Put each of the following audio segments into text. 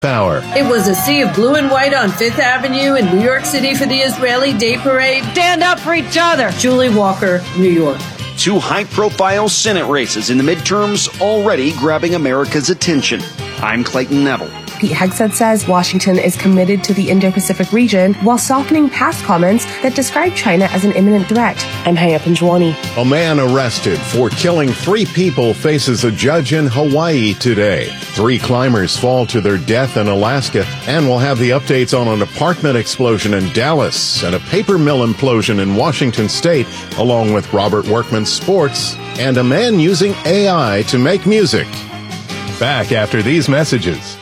Power. It was a sea of blue and white on Fifth Avenue in New York City for the Israeli Day Parade. Stand up for each other. Julie Walker, New York. Two high-profile Senate races in the midterms already grabbing America's attention. I'm Clayton Neville. Pete Hegseth says Washington is committed to the Indo-Pacific region while softening past comments that describe China as an imminent threat. I'm Haya Panjwani. A man arrested for killing 3 people faces a judge in Hawaii today. 3 climbers fall to their death in Alaska, and we'll have the updates on an apartment explosion in Dallas and a paper mill implosion in Washington state, along with Robert Workman's sports and a man using AI to make music. Back after these messages.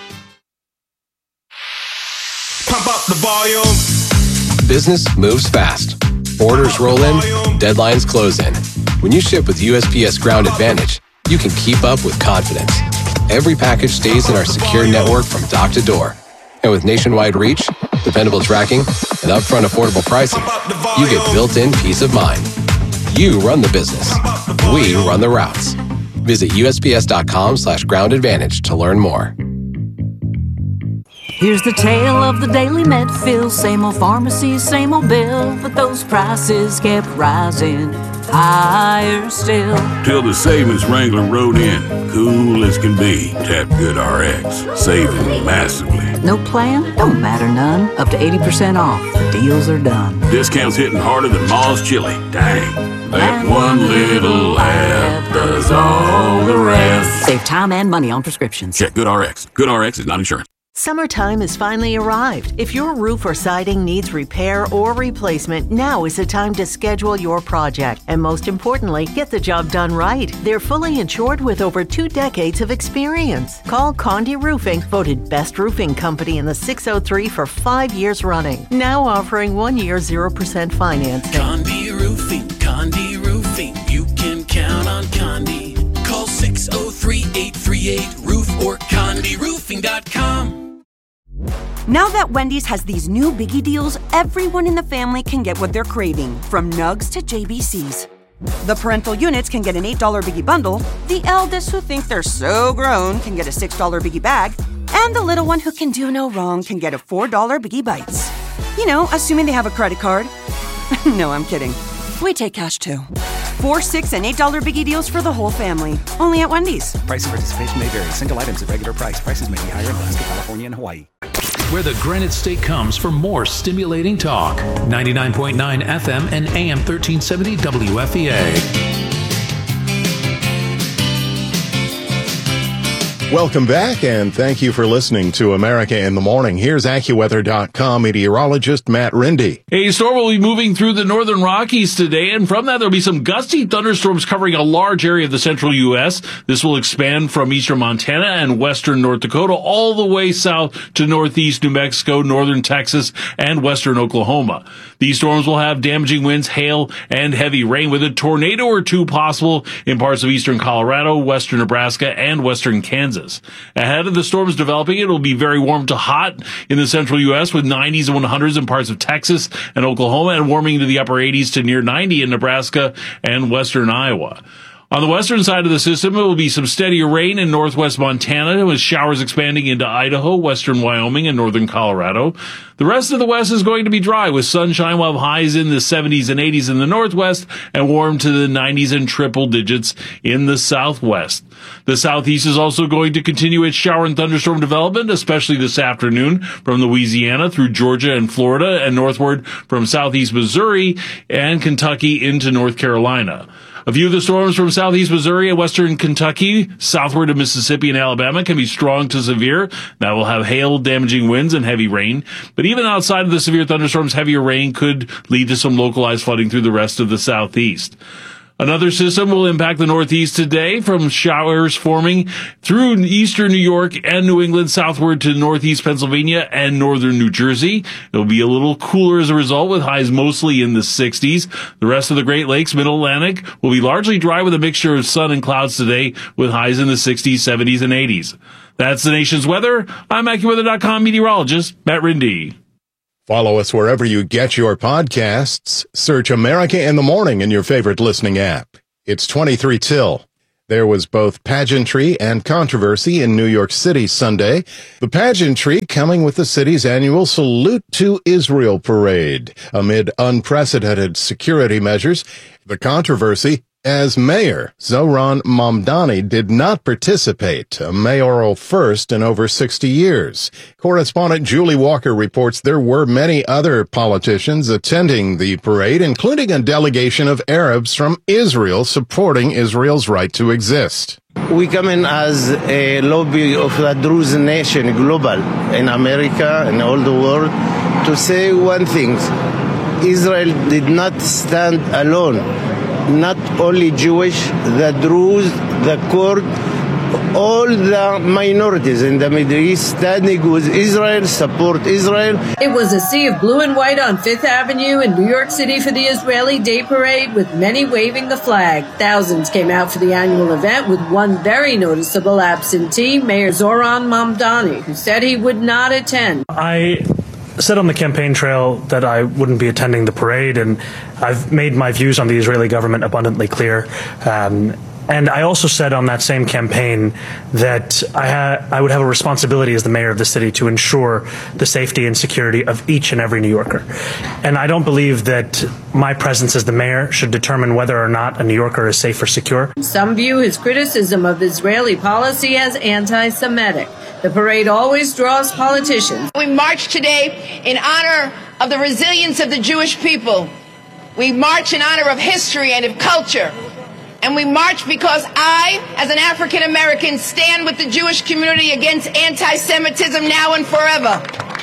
Pump up the volume. Business moves fast. Orders roll in, deadlines close in. When you ship with USPS Ground Advantage, you can keep up with confidence. Every package stays in our secure network from dock to door. And with nationwide reach, dependable tracking, and upfront affordable pricing, you get built-in peace of mind. You run the business. We run the routes. Visit USPS.com/Ground Advantage to learn more. Here's the tale of the daily Medfill. Same old pharmacy, same old bill, but those prices kept rising higher still. Till the savings wrangler rode in, cool as can be. Tap GoodRx, saving massively. No plan? Don't matter none. Up to 80% off. The deals are done. Discounts hitting harder than Ma's chili. Dang. That one little app does all the rest. Save time and money on prescriptions. Check GoodRx. GoodRx is not insurance. Summertime has finally arrived. If your roof or siding needs repair or replacement, now is the time to schedule your project. And most importantly, get the job done right. They're fully insured with over 2 decades of experience. Call Condi Roofing, voted best roofing company in the 603 for 5 years running. Now offering 1 year 0% financing. Condi Roofing, Condi Roofing. You can count on Condi. Call 603-838-ROOF or CondiRoofing.com. Now that Wendy's has these new biggie deals, everyone in the family can get what they're craving, from nugs to JBCs. The parental units can get an $8 biggie bundle, the eldest who think they're so grown can get a $6 biggie bag, and the little one who can do no wrong can get a $4 biggie bites. You know, assuming they have a credit card. No, I'm kidding. We take cash too. 4, $6, and $8 biggie deals for the whole family. Only at Wendy's. Price and participation may vary. Single items at regular price. Prices may be higher in Alaska, California, and Hawaii. Where the Granite State comes for more stimulating talk. 99.9 FM and AM 1370 WFEA. Welcome back, and thank you for listening to America in the Morning. Here's AccuWeather.com meteorologist Matt Rindy. A storm will be moving through the northern Rockies today, and from that there'll be some gusty thunderstorms covering a large area of the central U.S. This will expand from eastern Montana and western North Dakota all the way south to northeast New Mexico, northern Texas, and western Oklahoma. These storms will have damaging winds, hail, and heavy rain, with a tornado or two possible in parts of eastern Colorado, western Nebraska, and western Kansas. Ahead of the storms developing, it will be very warm to hot in the central U.S. with 90s and 100s in parts of Texas and Oklahoma, and warming to the upper 80s to near 90 in Nebraska and western Iowa. On the western side of the system, it will be some steadier rain in northwest Montana, with showers expanding into Idaho, western Wyoming, and northern Colorado. The rest of the west is going to be dry, with sunshine, while highs in the 70s and 80s in the northwest, and warm to the 90s and triple digits in the southwest. The southeast is also going to continue its shower and thunderstorm development, especially this afternoon from Louisiana through Georgia and Florida, and northward from southeast Missouri and Kentucky into North Carolina. A few of the storms from southeast Missouri and western Kentucky, southward to Mississippi and Alabama, can be strong to severe. That will have hail, damaging winds, and heavy rain. But even outside of the severe thunderstorms, heavier rain could lead to some localized flooding through the rest of the southeast. Another system will impact the Northeast today, from showers forming through eastern New York and New England southward to northeast Pennsylvania and northern New Jersey. It'll be a little cooler as a result, with highs mostly in the 60s. The rest of the Great Lakes, Middle Atlantic will be largely dry with a mixture of sun and clouds today, with highs in the 60s, 70s, and 80s. That's the nation's weather. I'm AccuWeather.com meteorologist Matt Rindy. Follow us wherever you get your podcasts. Search America in the Morning in your favorite listening app. It's 23 till. There was both pageantry and controversy in New York City Sunday. The pageantry coming with the city's annual Salute to Israel parade amid unprecedented security measures. The controversy, as Mayor Zohran Mamdani did not participate, a mayoral first in over 60 years. Correspondent Julie Walker reports there were many other politicians attending the parade, including a delegation of Arabs from Israel supporting Israel's right to exist. We come in as a lobby of the Druze nation global in America and all the world to say one thing. Israel did not stand alone. Not only Jewish, the Druze, the Kurd, all the minorities in the Middle East standing with Israel, support Israel. It was a sea of blue and white on Fifth Avenue in New York City for the Israeli Day Parade, with many waving the flag. Thousands came out for the annual event, with one very noticeable absentee, Mayor Zohran Mamdani, who said he would not attend. I said on the campaign trail that I wouldn't be attending the parade, and I've made my views on the Israeli government abundantly clear. And I also said on that same campaign that I would have a responsibility as the mayor of the city to ensure the safety and security of each and every New Yorker. And I don't believe that my presence as the mayor should determine whether or not a New Yorker is safe or secure. Some view his criticism of Israeli policy as anti-Semitic. The parade always draws politicians. We march today in honor of the resilience of the Jewish people. We march in honor of history and of culture. And we march because I, as an African American, stand with the Jewish community against anti-Semitism now and forever.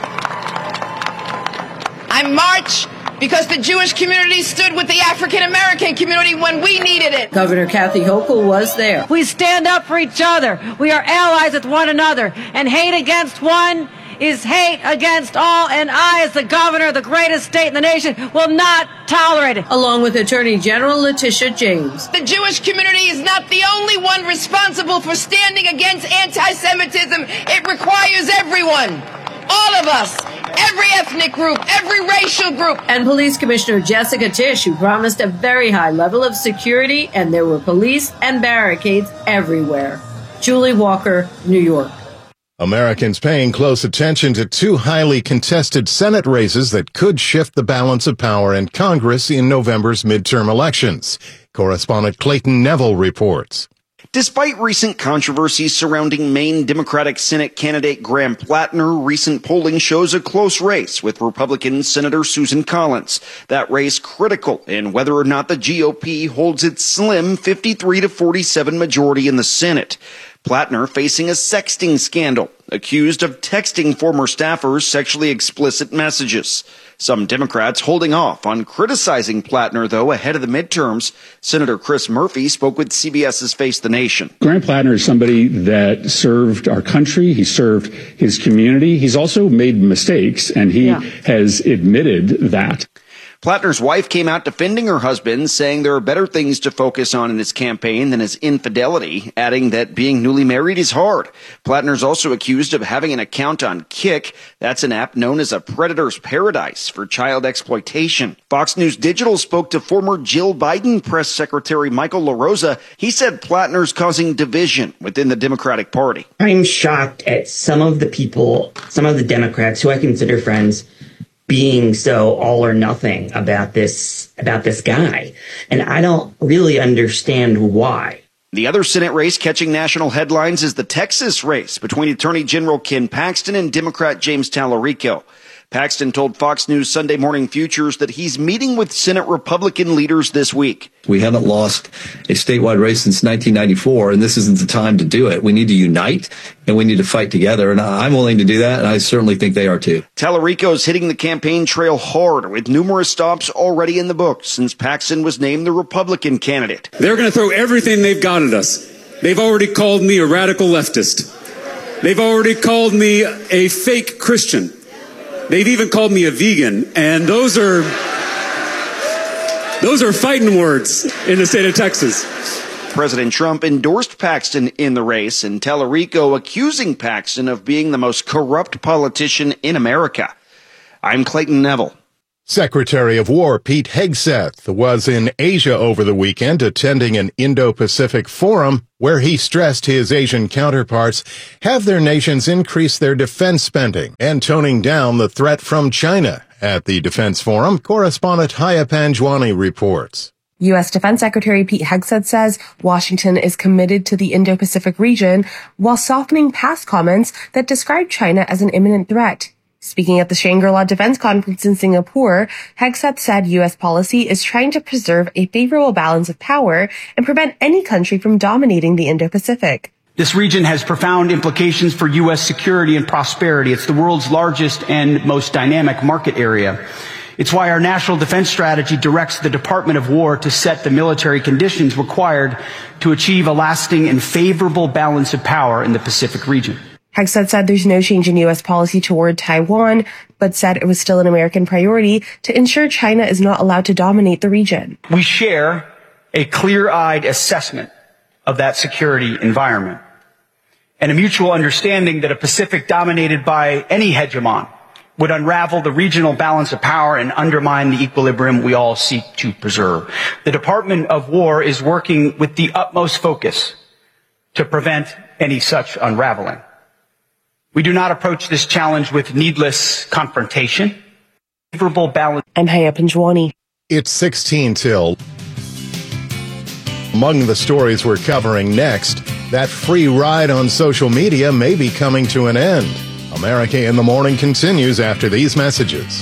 I march because the Jewish community stood with the African American community when we needed it. Governor Kathy Hochul was there. We stand up for each other. We are allies with one another. And hate against one is hate against all. And I, as the governor of the greatest state in the nation, will not tolerate it. Along with Attorney General Letitia James. The Jewish community is not the only one responsible for standing against anti-Semitism. It requires everyone. All of us, every ethnic group, every racial group. And Police Commissioner Jessica Tisch, who promised a very high level of security, and there were police and barricades everywhere. Julie Walker, New York. Americans paying close attention to two highly contested Senate races that could shift the balance of power in Congress in November's midterm elections. Correspondent Clayton Neville reports. Despite recent controversies surrounding Maine Democratic Senate candidate Graham Plattner, recent polling shows a close race with Republican Senator Susan Collins. That race critical in whether or not the GOP holds its slim 53-47 majority in the Senate. Plattner facing a sexting scandal, accused of texting former staffers sexually explicit messages. Some Democrats holding off on criticizing Plattner, though, ahead of the midterms. Senator Chris Murphy spoke with CBS's Face the Nation. Graham Plattner is somebody that served our country. He served his community. He's also made mistakes, and he has admitted that. Plattner's wife came out defending her husband, saying there are better things to focus on in his campaign than his infidelity, adding that being newly married is hard. Plattner's also accused of having an account on Kik. That's an app known as a predator's paradise for child exploitation. Fox News Digital spoke to former Jill Biden press secretary Michael LaRosa. He said Plattner's causing division within the Democratic Party. I'm shocked at some of the people, some of the Democrats who I consider friends, being so all or nothing about this guy. And I don't really understand why. The other Senate race catching national headlines is the Texas race between Attorney General Ken Paxton and Democrat James Tallarico. Paxton told Fox News Sunday Morning Futures that he's meeting with Senate Republican leaders this week. We haven't lost a statewide race since 1994, and this isn't the time to do it. We need to unite, and we need to fight together, and I'm willing to do that, and I certainly think they are too. Tallarico's hitting the campaign trail hard with numerous stops already in the books since Paxton was named the Republican candidate. They're going to throw everything they've got at us. They've already called me a radical leftist. They've already called me a fake Christian. They've even called me a vegan, and those are fighting words in the state of Texas. President Trump endorsed Paxton in the race, and Tallarico accusing Paxton of being the most corrupt politician in America. I'm Clayton Neville. Secretary of War Pete Hegseth was in Asia over the weekend attending an Indo-Pacific forum where he stressed his Asian counterparts have their nations increase their defense spending and toning down the threat from China. At the Defense Forum, correspondent Haya Panjwani reports. U.S. Defense Secretary Pete Hegseth says Washington is committed to the Indo-Pacific region while softening past comments that describe China as an imminent threat. Speaking at the Shangri-La Defense Conference in Singapore, Hegseth said U.S. policy is trying to preserve a favorable balance of power and prevent any country from dominating the Indo-Pacific. This region has profound implications for U.S. security and prosperity. It's the world's largest and most dynamic market area. It's why our national defense strategy directs the Department of War to set the military conditions required to achieve a lasting and favorable balance of power in the Pacific region. Hegseth said there's no change in U.S. policy toward Taiwan, but said it was still an American priority to ensure China is not allowed to dominate the region. We share a clear-eyed assessment of that security environment and a mutual understanding that a Pacific dominated by any hegemon would unravel the regional balance of power and undermine the equilibrium we all seek to preserve. The Department of War is working with the utmost focus to prevent any such unraveling. We do not approach this challenge with needless confrontation. Favorable balance. I'm Haya Panjwani. It's 16 till. Among the stories we're covering next, that free ride on social media may be coming to an end. America in the Morning continues after these messages.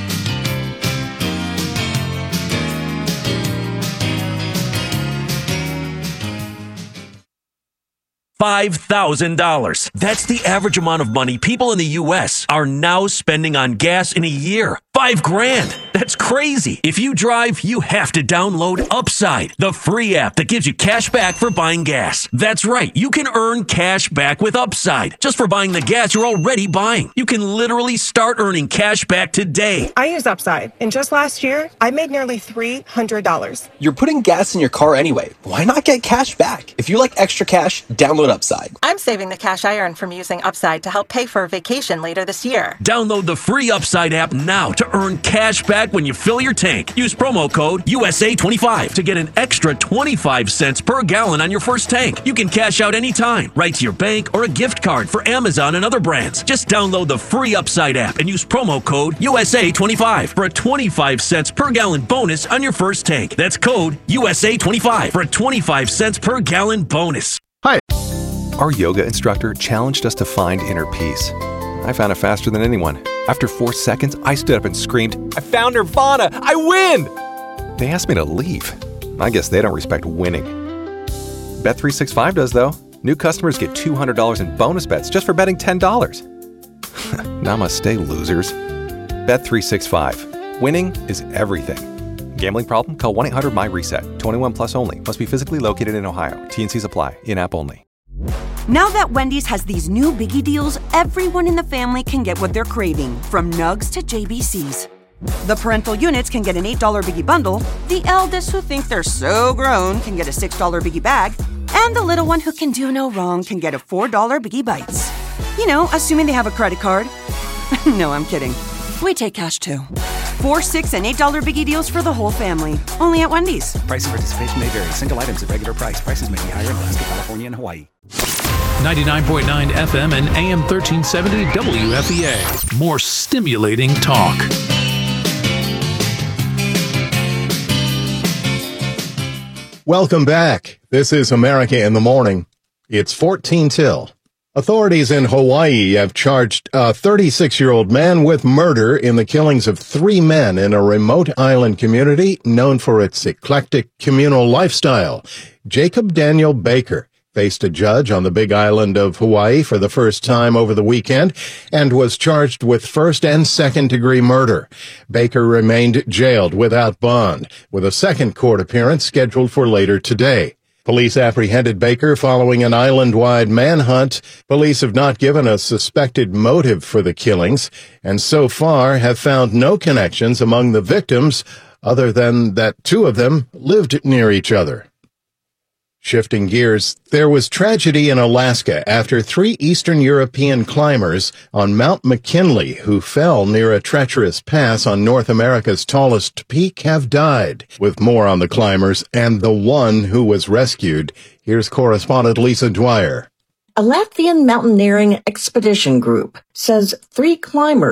$5,000. That's the average amount of money people in the U.S. are now spending on gas in a year. $5,000. That's crazy. If you drive, you have to download Upside, the free app that gives you cash back for buying gas. That's right. You can earn cash back with Upside just for buying the gas you're already buying. You can literally start earning cash back today. I use Upside, and just last year, I made nearly $300. You're putting gas in your car anyway. Why not get cash back? If you like extra cash, download Upside. I'm saving the cash I earn from using Upside to help pay for a vacation later this year. Download the free Upside app now to earn cash back when you fill your tank. Use promo code USA25 to get an extra 25 cents per gallon on your first tank. You can cash out anytime, right to your bank or a gift card for Amazon and other brands. Just download the free Upside app and use promo code USA25 for a 25 cents per gallon bonus on your first tank. That's code USA25 for a 25 cents per gallon bonus. Hi. Our yoga instructor challenged us to find inner peace. I found it faster than anyone. After 4 seconds, I stood up and screamed, "I found Nirvana! I win!" They asked me to leave. I guess they don't respect winning. Bet365 does, though. New customers get $200 in bonus bets just for betting $10. Namaste, losers. Bet365. Winning is everything. Gambling problem? Call 1-800-MY-RESET. 21 plus only. Must be physically located in Ohio. T&Cs apply. In-app only. Now that Wendy's has these new biggie deals, everyone in the family can get what they're craving, from nugs to JBCs. The parental units can get an $8 biggie bundle, the eldest who think they're so grown can get a $6 biggie bag, and the little one who can do no wrong can get a $4 biggie bites. You know, assuming they have a credit card. No, I'm kidding. We take cash too. 4, 6, and $8 biggie deals for the whole family. Only at Wendy's. Price and participation may vary. Single items at regular price. Prices may be higher in Alaska, California, and Hawaii. 99.9 FM and AM 1370 WFEA. More stimulating talk. Welcome back. This is America in the Morning. It's 14 till. Authorities in Hawaii have charged a 36-year-old man with murder in the killings of 3 men in a remote island community known for its eclectic communal lifestyle. Jacob Daniel Baker faced a judge on the Big Island of Hawaii for the first time over the weekend and was charged with first and second-degree murder. Baker remained jailed without bond, with a second court appearance scheduled for later today. Police apprehended Baker following an island-wide manhunt. Police have not given a suspected motive for the killings, and so far have found no connections among the victims other than that 2 of them lived near each other. Shifting gears, there was tragedy in Alaska after 3 Eastern European climbers on Mount McKinley who fell near a treacherous pass on North America's tallest peak have died. With more on the climbers and the one who was rescued, here's correspondent Lisa Dwyer. A Latvian mountaineering expedition group says 3 climbers